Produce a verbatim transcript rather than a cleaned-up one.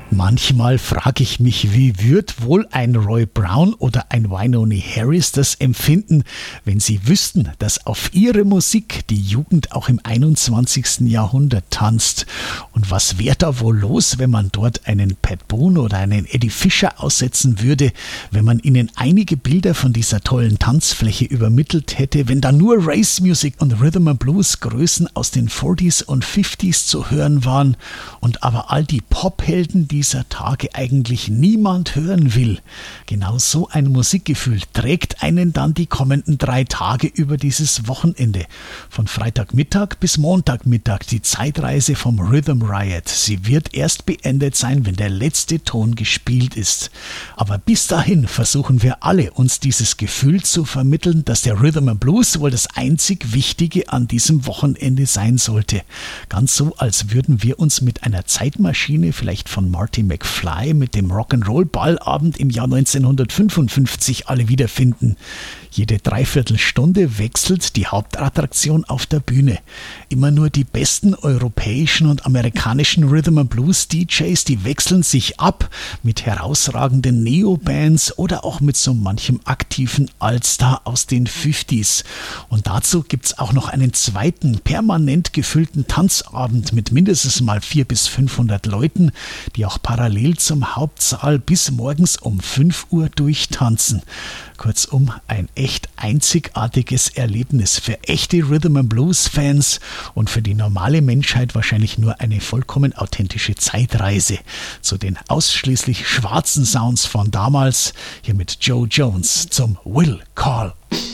Manchmal frage ich mich, wie wird wohl ein Roy Brown oder ein Wynonie Harris das empfinden, wenn sie wüssten, dass auf ihre Musik die Jugend auch im einundzwanzigsten Jahrhundert tanzt. Und was wäre da wohl los, wenn man dort einen Pat Boone oder einen Eddie Fischer aussetzen würde, wenn man ihnen einige Bilder von dieser tollen Tanzfläche übermittelt hätte, wenn da nur Race Music und Rhythm and Blues Größen aus den vierziger und fünfziger zu hören waren und aber all die Pophelden dieser Tage eigentlich niemand hören will. Genau so ein Musikgefühl trägt einen dann die kommenden drei Tage über dieses Wochenende. Von Freitagmittag bis Montagmittag die Zeitreise vom Rhythm Riot. Sie wird erst beendet sein, wenn der letzte Ton gespielt ist. Aber bis dahin versuchen wir alle, uns dieses Gefühl zu vermitteln, dass der Rhythm and Blues wohl das einzig Wichtige an diesem Wochenende sein sollte. Ganz so, als würden wir uns mit einer Zeitmaschine vielleicht von Marty McFly mit dem Rock'n'Roll-Ballabend im Jahr neunzehnhundertfünfundfünfzig alle wiederfinden. Jede Dreiviertelstunde wechselt die Hauptattraktion auf der Bühne. Immer nur die besten europäischen und amerikanischen Rhythm and Blues D Js, die wechseln sich ab mit herausragenden Neo-Bands oder auch mit so manchem aktiven Allstar aus den fünfzigern. Und dazu gibt's auch noch einen zweiten, permanent gefüllten Tanzabend mit mindestens mal vierhundert bis fünfhundert Leuten, die auch parallel zum Hauptsaal bis morgens um fünf Uhr durchtanzen. Kurzum, ein echt einzigartiges Erlebnis für echte Rhythm and Blues Fans und für die normale Menschheit wahrscheinlich nur eine vollkommen authentische Zeitreise zu den ausschließlich schwarzen Sounds von damals, hier mit Joe Jones zum Will Call.